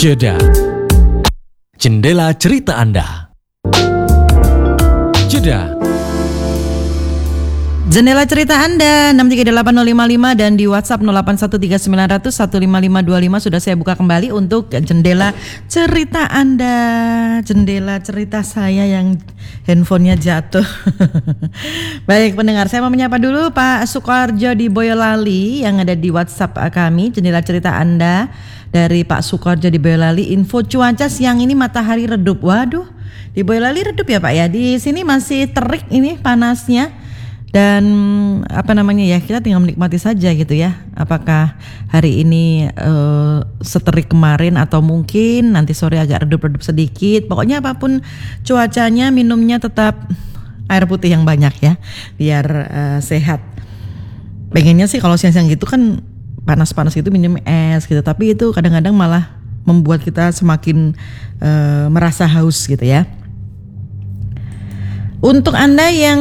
Jeda. Jendela cerita Anda. Jeda. Jendela cerita Anda 6380555 dan di WhatsApp 081390015525 sudah saya buka kembali untuk jendela cerita Anda. Jendela cerita saya yang handphonenya jatuh. Baik pendengar, saya mau menyapa dulu Pak Sukoharjo di Boyolali yang ada di WhatsApp kami. Jendela cerita Anda dari Pak Sukoharjo di Boyolali. Info cuaca siang ini matahari redup. Waduh, di Boyolali redup ya Pak ya. Di sini masih terik ini panasnya. Dan kita tinggal menikmati saja gitu ya. Apakah hari ini seterik kemarin atau mungkin nanti sore agak redup-redup sedikit. Pokoknya apapun cuacanya, minumnya tetap air putih yang banyak ya, biar sehat. Pengennya sih kalau siang-siang gitu kan panas-panas gitu minum es gitu. Tapi itu kadang-kadang malah membuat kita semakin merasa haus gitu ya. Untuk Anda yang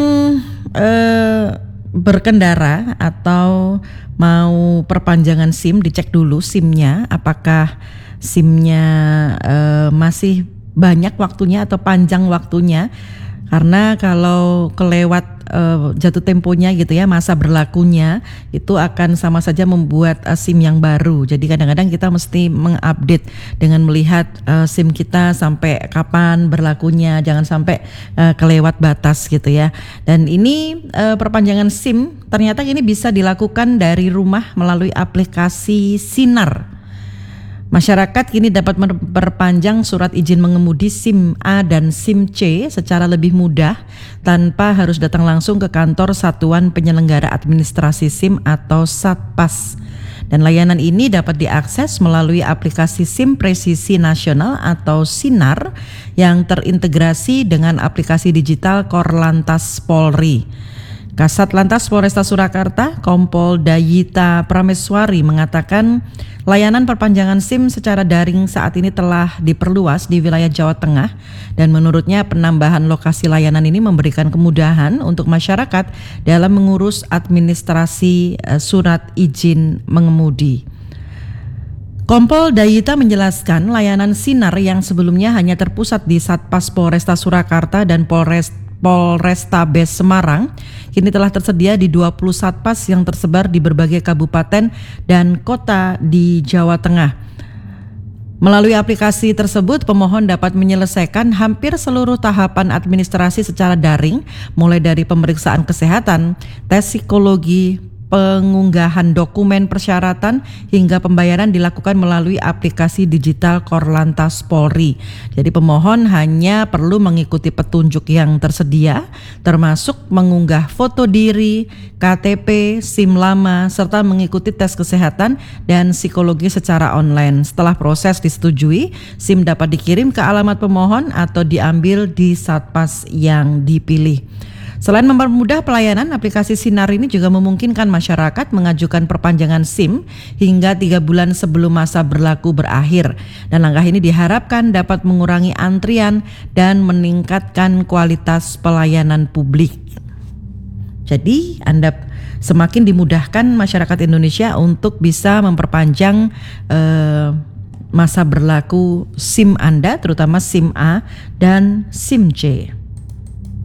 berkendara atau mau perpanjangan SIM, dicek dulu SIM-nya apakah SIM-nya masih banyak waktunya atau panjang waktunya, karena kalau kelewat jatuh temponya gitu ya, masa berlakunya itu akan sama saja membuat SIM yang baru. Jadi kadang-kadang kita mesti mengupdate dengan melihat SIM kita sampai kapan berlakunya, jangan sampai kelewat batas gitu ya. Dan ini perpanjangan SIM ternyata ini bisa dilakukan dari rumah melalui aplikasi Sinar. Masyarakat kini dapat memperpanjang surat izin mengemudi SIM A dan SIM C secara lebih mudah tanpa harus datang langsung ke kantor Satuan Penyelenggara Administrasi SIM atau Satpas. Dan layanan ini dapat diakses melalui aplikasi SIM Presisi Nasional atau Sinar yang terintegrasi dengan aplikasi digital Korlantas Polri. Kasat Lantas Polresta Surakarta, Kompol Dayita Prameswari mengatakan layanan perpanjangan SIM secara daring saat ini telah diperluas di wilayah Jawa Tengah dan menurutnya penambahan lokasi layanan ini memberikan kemudahan untuk masyarakat dalam mengurus administrasi surat izin mengemudi. Kompol Dayita menjelaskan layanan Sinar yang sebelumnya hanya terpusat di Satpas Polresta Surakarta dan Polrestabes Semarang kini telah tersedia di 20 satpas yang tersebar di berbagai kabupaten dan kota di Jawa Tengah. Melalui aplikasi tersebut, pemohon dapat menyelesaikan hampir seluruh tahapan administrasi secara daring, mulai dari pemeriksaan kesehatan, tes psikologi, pengunggahan dokumen persyaratan hingga pembayaran dilakukan melalui aplikasi digital Korlantas Polri. Jadi pemohon hanya perlu mengikuti petunjuk yang tersedia, termasuk mengunggah foto diri, KTP, SIM lama, serta mengikuti tes kesehatan dan psikologi secara online. Setelah proses disetujui, SIM dapat dikirim ke alamat pemohon atau diambil di Satpas yang dipilih. Selain mempermudah pelayanan, aplikasi Sinar ini juga memungkinkan masyarakat mengajukan perpanjangan SIM hingga 3 bulan sebelum masa berlaku berakhir. Dan langkah ini diharapkan dapat mengurangi antrian dan meningkatkan kualitas pelayanan publik. Jadi Anda semakin dimudahkan masyarakat Indonesia untuk bisa memperpanjang masa berlaku SIM Anda, terutama SIM A dan SIM C.